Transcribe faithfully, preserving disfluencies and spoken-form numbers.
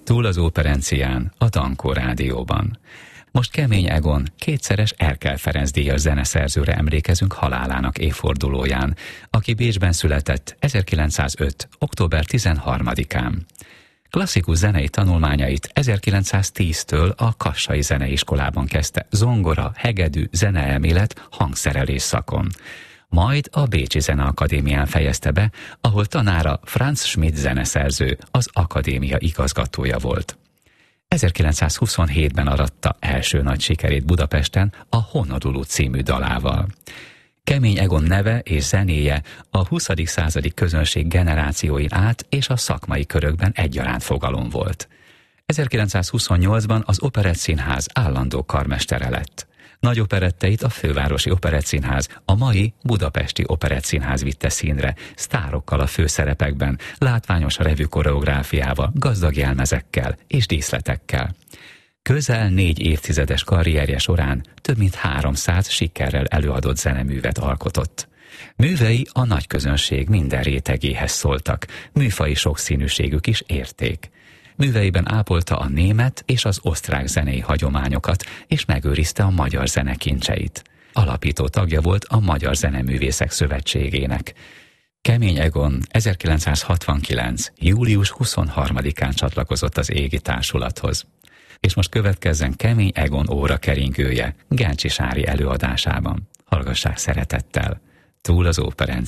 Túl az Óperencián, a Dankó Rádióban. Most Kemény Egon, kétszeres Erkel Ferenc díjas zeneszerzőre emlékezünk halálának évfordulóján, aki Bécsben született ezerkilencszázöt. október tizenharmadikán. Klasszikus zenei tanulmányait ezerkilencszáztíztől a Kassai Zeneiskolában kezdte zongora, hegedű, zeneelmélet, hangszerelés szakon. Majd a Bécsi Zeneakadémián fejezte be, ahol tanára Franz Schmidt zeneszerző, az akadémia igazgatója volt. ezerkilencszázhuszonhétben aratta első nagy sikerét Budapesten a Honolulu című dalával. Kemény Egon neve és zenéje a huszadik századi közönség generációin át és a szakmai körökben egyaránt fogalom volt. ezerkilencszázhuszonnyolcban az Operettszínház állandó karmestere lett. Nagy operetteit a Fővárosi Operettszínház, a mai Budapesti Operettszínház vitte színre, sztárokkal a főszerepekben, látványos revű koreográfiával, gazdag jelmezekkel és díszletekkel. Közel négy évtizedes karrierje során több mint háromszáz sikerrel előadott zeneművet alkotott. Művei a nagy közönség minden rétegéhez szóltak, műfaji sokszínűségük is érték. Műveiben ápolta a német és az osztrák zenei hagyományokat, és megőrizte a magyar zene kincseit. Alapító tagja volt a Magyar Zeneművészek Szövetségének. Kemény Egon ezerkilencszázhatvankilenc. július huszonharmadikán csatlakozott az égi társulathoz. És most következzen Kemény Egon órakeringője Gencsi Sári előadásában. Hallgassák szeretettel. Túl az Óperencián.